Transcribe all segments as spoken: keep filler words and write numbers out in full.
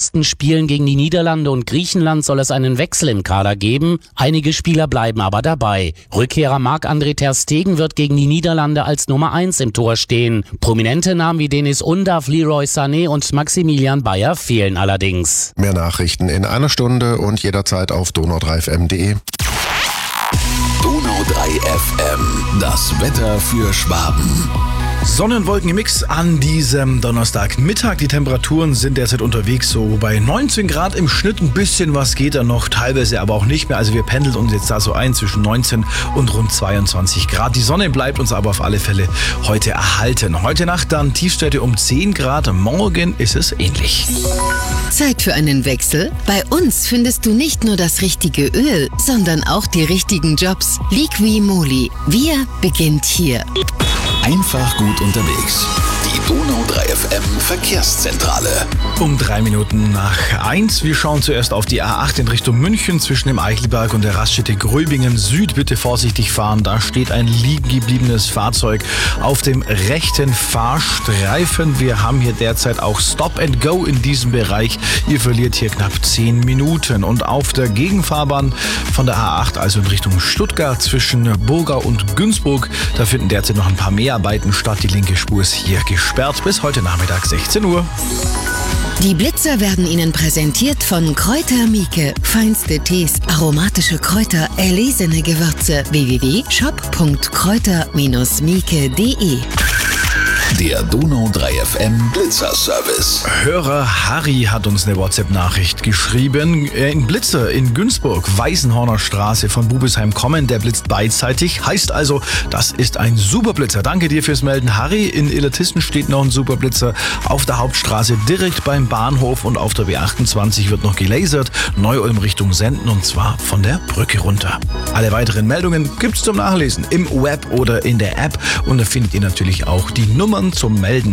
nächsten Spielen gegen die Niederlande und Griechenland soll es einen Wechsel im Kader geben. Einige Spieler bleiben aber dabei. Rückkehrer Marc-André ter Stegen wird gegen die Niederlande als Nummer eins im Tor stehen. Prominente Namen wie Denis Undav, Leroy Sané und Maximilian Bayer fehlen allerdings. Mehr Nachrichten in einer Stunde und jederzeit auf donau drei f m punkt de. Donau drei F M, das Wetter für Schwaben. Sonnenwolken-Mix an diesem Donnerstagmittag. Die Temperaturen sind derzeit unterwegs so bei neunzehn Grad im Schnitt. Ein bisschen was geht da noch, teilweise aber auch nicht mehr. Also wir pendeln uns jetzt da so ein zwischen neunzehn und rund zweiundzwanzig Grad. Die Sonne bleibt uns aber auf alle Fälle heute erhalten. Heute Nacht dann Tiefstwerte um zehn Grad. Morgen ist es ähnlich. Zeit für einen Wechsel? Bei uns findest du nicht nur das richtige Öl, sondern auch die richtigen Jobs. Liqui-Moly. Wir beginnt hier. Einfach gut unterwegs. Die Donau drei F M Verkehrszentrale. Um drei Minuten nach eins. Wir schauen zuerst auf die A acht in Richtung München zwischen dem Eichelberg und der Raststätte Gröbingen Süd. Bitte vorsichtig fahren. Da steht ein liegen gebliebenes Fahrzeug auf dem rechten Fahrstreifen. Wir haben hier derzeit auch Stop and Go in diesem Bereich. Ihr verliert hier knapp zehn Minuten. Und auf der Gegenfahrbahn von der A acht, also in Richtung Stuttgart zwischen Burgau und Günzburg, da finden derzeit noch ein paar Mehrarbeiten statt. Die linke Spur ist hier gesperrt bis heute Nachmittag sechzehn Uhr. Die Blitzer werden Ihnen präsentiert von Kräuter Mieke. Feinste Tees, aromatische Kräuter, erlesene Gewürze. w w w punkt shop punkt kräuter Bindestrich mieke punkt de. Der Donau drei F M Blitzer-Service. Hörer Harry hat uns eine WhatsApp-Nachricht geschrieben. Ein Blitzer in Günzburg, Weißenhorner Straße von Bubesheim kommen, der blitzt beidseitig. Heißt also, das ist ein Superblitzer. Danke dir fürs Melden, Harry. In Illertissen steht noch ein Superblitzer auf der Hauptstraße direkt beim Bahnhof und auf der B achtundzwanzig wird noch gelasert. Neu-Ulm Richtung Senden und zwar von der Brücke runter. Alle weiteren Meldungen gibt's zum Nachlesen im Web oder in der App und da findet ihr natürlich auch die Nummern zum Melden.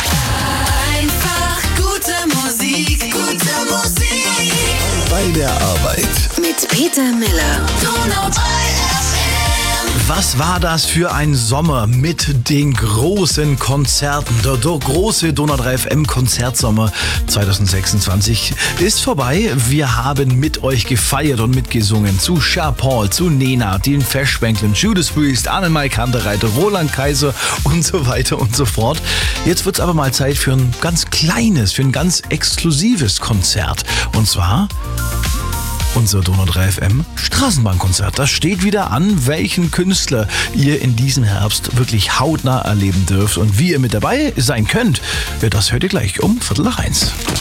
Einfach gute Musik, gute Musik. Bei der Arbeit. Mit Peter Miller. Donau drei F M. Was war das für ein Sommer mit den großen Konzerten? Der, der große Donau drei F M Konzertsommer zwanzig sechsundzwanzig ist vorbei. Wir haben mit euch gefeiert und mitgesungen zu Cher Paul, zu Nena, den Festschwenklern, Judas Priest, Annemarie Kantereit, Roland Kaiser und so weiter und so fort. Jetzt wird es aber mal Zeit für ein ganz kleines, für ein ganz exklusives Konzert. Und zwar unser Donau drei F M Straßenbahnkonzert. Das steht wieder an, welchen Künstler ihr in diesem Herbst wirklich hautnah erleben dürft. Und wie ihr mit dabei sein könnt, das hört ihr gleich um Viertel nach eins.